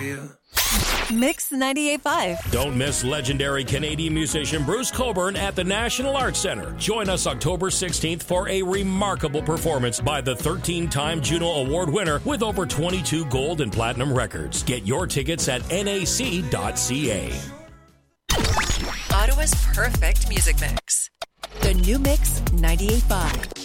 you. Mix 98.5. Don't miss legendary Canadian musician Bruce Cockburn at the National Arts Centre. Join us October 16th for a remarkable performance by the 13-time Juno Award winner with over 22 gold and platinum records. Get your tickets at nac.ca. Ottawa's perfect music mix. The new Mix 98.5.